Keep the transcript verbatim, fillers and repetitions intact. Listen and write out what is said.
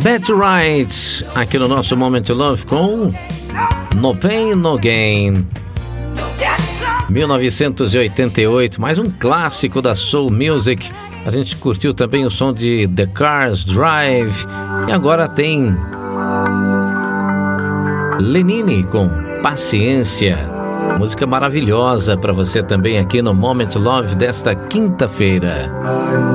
That's Right, aqui no nosso Moment to Love com No Pain, No Gain. mil novecentos e oitenta e oito, mais um clássico da Soul Music. A gente curtiu também o som de The Cars Drive. E agora tem Lenine com Paciência. Música maravilhosa para você também aqui no Moment to Love desta quinta-feira.